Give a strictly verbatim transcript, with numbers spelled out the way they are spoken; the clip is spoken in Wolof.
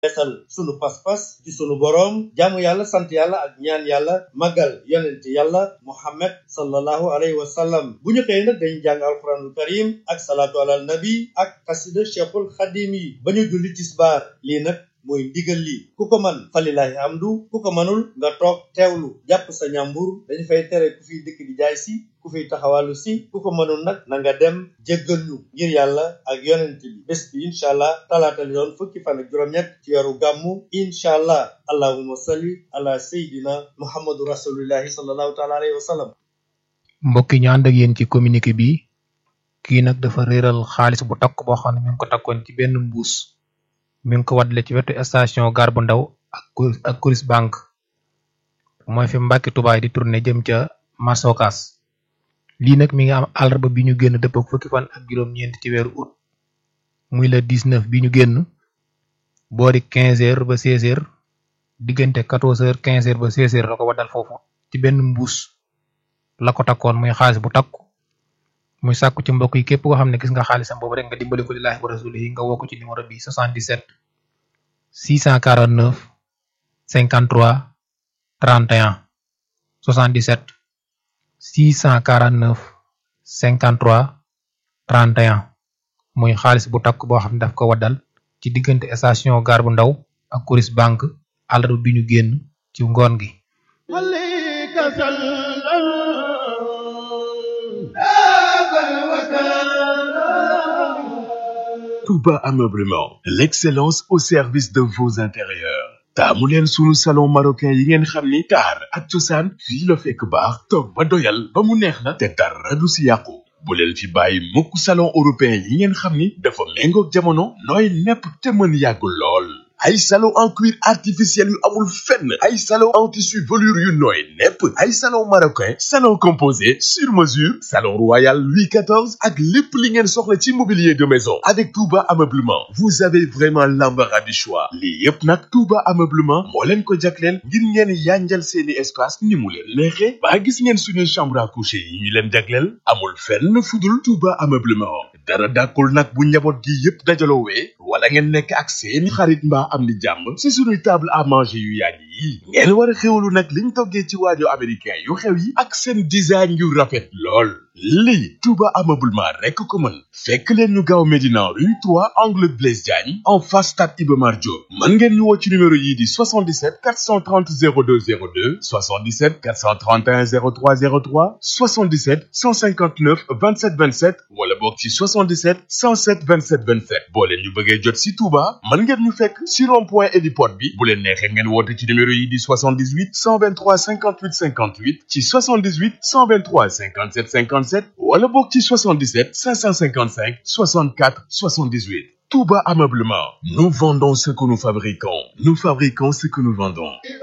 yeesal sunu pas-pas ci sunu boroom jaamu yàlla sant yàlla ak ñaan yàlla màggal yonent yàlla Muhammad sallallahu alayhi wa sallam bu ñu xëyee nag dañu jàng alquranul karim ak salaatu alal nabi ak xasida cheikhul xadim yi ba ñu julli tisbaar lii nag mooy ndigal li ku ko man falilahi amdu ku ko manul nga toog teewlu jàpp sa ñàmbur dañu fay tere ku fiy dëkk di jaay si ku fiy taxawalu si ku ko mënul nag na nga dem jéggal ñu ngir yàlla ak yonent bi bés bi incha allah talaata li doon fukki fan ak juróom-ñett ci weeru gàmmu incha allah allahumma salli ala sayyidina muhammadu rasulillahi sallallahu taala alayhi wa sallam. mbokk yi ñu ànd ak yéen ci communiqué bi kii nag dafa réeral xaalis bu takk boo xam ne mi ngi ko takkoon ci benn mbuus mi ngi ko waddale ci wetu station gare bu ndaw ak ak Coris banque mooy fi Mbàkke Tubaay di tourné jëm ca Masokas lii nag mi ngi am àllarba bi ñu génn dëpp ak fukki fan ak juróom-ñeent ci weeru août muy le dix-neuf bi ñu génn boori quinze heures ba seize heures diggante quatorze heures quinze heures ba seize heures la ko waddal foofu ci benn mbuus la ko takkoon muy xaalis bu takku muy sàkku ci mbokk yi képp koo xam ne gis nga xaalisam boobu rek nga dimbali ko lillahi wa rasulihi nga woo ko ci numéro bi soixante-dix-sept six cent quarante-neuf cinquante-trois trente et un soixante-dix-sept six cent quarante-neuf cinquante-trois trente et un muy xaalis bu takk boo xam ne daf ko waddal ci diggante station gare bu ndaw ak Coris banque àllarba bi ñu génn ci ngoon gi. Touba Ameublement, l'excellence au service de vos intérieurs. taamu leen sunu salon marocain yi ngeen xam ni taar ak cosaan fii la fekk baax toog ba doyal ba mu neex la te dara du si yàqu bu leen fi bàyyi mukk salon européen yi ngeen xam ni dafa méngoog jamono nooy nepp te mën yàgg lool ay salon en cuir artificiel yu amul fenn ay salon en tissu velours yu nooy nepp ay salon marocain salon composé sur mesure salon royal Louis quatorze ak lépp li ngeen soxla ci mobilier de maison avec Touba Ameublement vous avez vraiment l'embarras du choix lii yépp nag Touba Ameublement moo leen ko jagleel ngir ngeen yanjal seeni espace ni mu leen neexee ba gis ngeen suñuy chambre à coucher yi ñu leen jagleel amul fenn fudul Touba Ameublement dara dàkkul nag bu njaboot gi yépp dajaloowee wala ngeen nekk ak seeni xarit mbaa am ni jàmm ci suñuy table à manger yu yàgg yi ngeen war a xewlu nag liñ toggee ci waajo américain yu xew yi ak seen design yu rafet lool lii Touba Ameublement rekk ko mën fekk leen ñu gaaw Médina rue trois angle Blaise Diagne en face stade Iba Mar Diop mën ngeen ñu woo ci numéro yii di soixante-dix-sept quatre cent trente zéro deux zéro deux soixante-dix-sept quatre cent trente et un zéro trois zéro trois soixante-dix-sept cent cinquante-neuf vingt-sept vingt-sept wala boog ci soixante-dix-sept cent sept vingt-sept vingt-sept boo leen ñu bëggee jot ci Touba mën ngeen ñu fekk ci rond-point Héliport bi bu leen neexee ngeen woote ci numéro yi di soixante-dix-huit cent vingt-trois cinquante-huit cinquante-huit ci soixante-dix-huit cent vingt-trois cinquante-sept cinquante-sept wala bokk ci soixante-dix-sept cinq cent cinquante-cinq soixante-quatre soixante-dix-huit Touba Ameublement nous vendons ce que nous fabriquons nous fabriquons ce que nous vendons